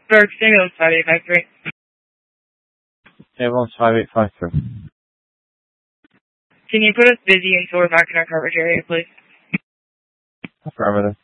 Berg, Samuel 5853. Ambulance 5853. Can you put us busy until we're back in our coverage area, please? Affirmative.